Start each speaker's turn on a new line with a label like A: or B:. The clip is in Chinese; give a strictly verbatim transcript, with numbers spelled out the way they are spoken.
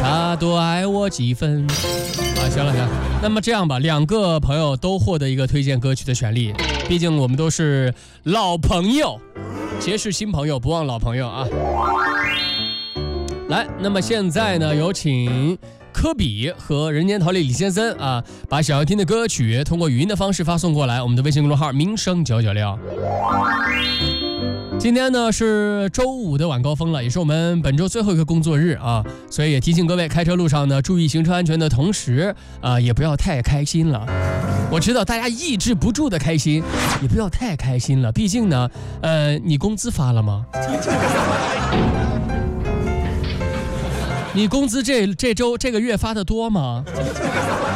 A: 他多爱我几分。啊，行了行了，那么这样吧，两个朋友都获得一个推荐歌曲的权利，毕竟我们都是老朋友，结识新朋友不忘老朋友啊。来，那么现在呢，有请科比和人间桃李李先生啊，把想要听的歌曲通过语音的方式发送过来，我们的微信公众号民生九九六。今天呢是周五的晚高峰了，也是我们本周最后一个工作日啊，所以也提醒各位开车路上呢，注意行车安全的同时啊，也不要太开心了。我知道大家抑制不住的开心，也不要太开心了，毕竟呢，呃，你工资发了吗？你工资这这周这个月发的多吗？